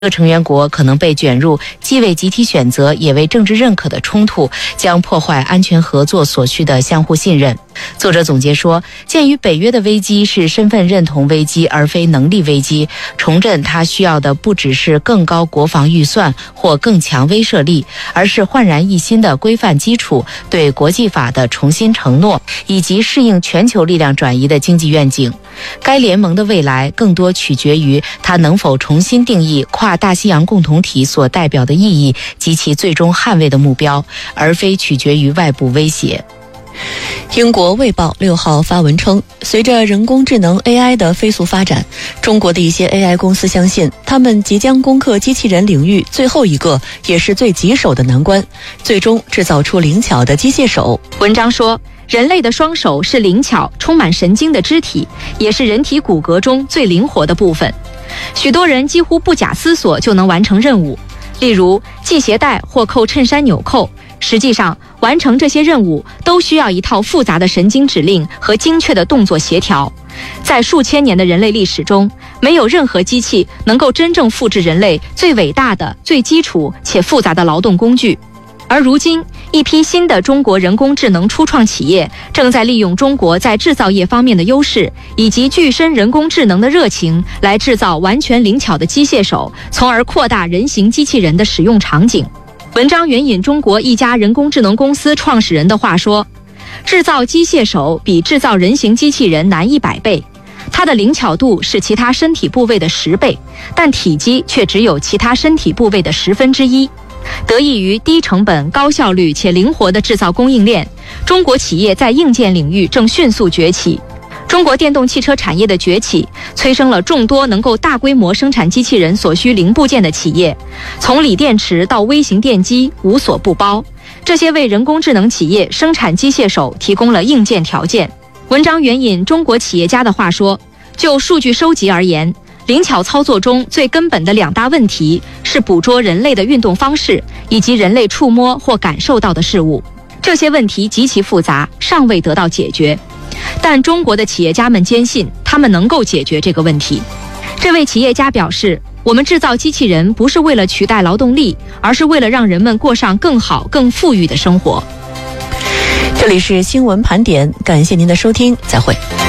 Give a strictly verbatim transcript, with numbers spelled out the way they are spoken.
各成员国可能被卷入既为集体选择也为政治认可的冲突，将破坏安全合作所需的相互信任。作者总结说，鉴于北约的危机是身份认同危机而非能力危机，重振它需要的不只是更高国防预算或更强威慑力，而是焕然一新的规范基础、对国际法的重新承诺，以及适应全球力量转移的经济愿景。该联盟的未来更多取决于它能否重新定义跨大西洋共同体所代表的意义及其最终捍卫的目标，而非取决于外部威胁。 英国《卫报》六号发文称，随着人工智能 A I 的飞速发展，中国的一些 A I 公司相信，他们即将攻克机器人领域最后一个也是最棘手的难关，最终制造出灵巧的机械手。 文章说，人类的双手是灵巧、充满神经的肢体，也是人体骨骼中最灵活的部分。许多人几乎不假思索就能完成任务，例如系鞋带或扣衬衫纽扣。实际上，完成这些任务都需要一套复杂的神经指令和精确的动作协调。在数千年的人类历史中，没有任何机器能够真正复制人类最伟大的、最基础且复杂的劳动工具。而如今，一批新的中国人工智能初创企业正在利用中国在制造业方面的优势，以及具身人工智能的热情，来制造完全灵巧的机械手，从而扩大人形机器人的使用场景。文章援引中国一家人工智能公司创始人的话说，制造机械手比制造人形机器人难一百倍，它的灵巧度是其他身体部位的十倍，但体积却只有其他身体部位的十分之一。得益于低成本、高效率且灵活的制造供应链，中国企业在硬件领域正迅速崛起。中国电动汽车产业的崛起，催生了众多能够大规模生产机器人所需零部件的企业，从锂电池到微型电机，无所不包。这些为人工智能企业生产机械手提供了硬件条件。文章援引中国企业家的话说，就数据收集而言，灵巧操作中最根本的两大问题是捕捉人类的运动方式，以及人类触摸或感受到的事物。这些问题极其复杂，尚未得到解决。但中国的企业家们坚信，他们能够解决这个问题。这位企业家表示，我们制造机器人不是为了取代劳动力，而是为了让人们过上更好、更富裕的生活。 这里是新闻盘点，感谢您的收听，再会。